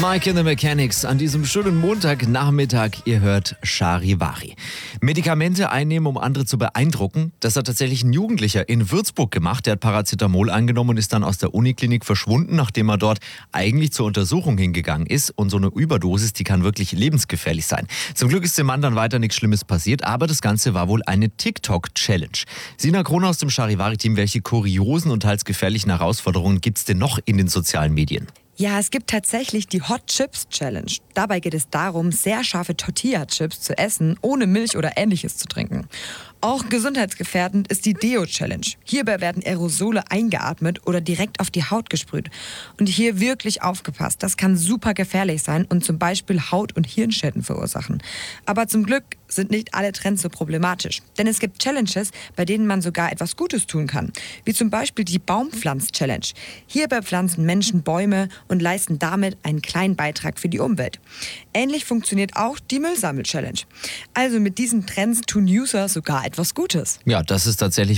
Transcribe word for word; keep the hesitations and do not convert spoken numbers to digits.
Mike and the Mechanics an diesem schönen Montagnachmittag. Ihr hört Charivari. Medikamente einnehmen, um andere zu beeindrucken. Das hat tatsächlich ein Jugendlicher in Würzburg gemacht. Der hat Paracetamol eingenommen und ist dann aus der Uniklinik verschwunden, nachdem er dort eigentlich zur Untersuchung hingegangen ist. Und so eine Überdosis, die kann wirklich lebensgefährlich sein. Zum Glück ist dem Mann dann weiter nichts Schlimmes passiert, aber das Ganze war wohl eine TikTok-Challenge. Sina Kroner aus dem Charivari-Team, welche kuriosen und teils gefährlichen Herausforderungen gibt es denn noch in den sozialen Medien? Ja, es gibt tatsächlich die Hot Chips Challenge. Dabei geht es darum, sehr scharfe Tortilla-Chips zu essen, ohne Milch oder Ähnliches zu trinken. Auch gesundheitsgefährdend ist die Deo Challenge. Hierbei werden Aerosole eingeatmet oder direkt auf die Haut gesprüht. Und hier wirklich aufgepasst, das kann super gefährlich sein und zum Beispiel Haut- und Hirnschäden verursachen. Aber zum Glück sind nicht alle Trends so problematisch. Denn es gibt Challenges, bei denen man sogar etwas Gutes tun kann. Wie zum Beispiel die Baumpflanz-Challenge. Hierbei pflanzen Menschen Bäume und leisten damit einen kleinen Beitrag für die Umwelt. Ähnlich funktioniert auch die Müllsammel-Challenge. Also mit diesen Trends tun User sogar etwas Gutes. Ja, das ist tatsächlich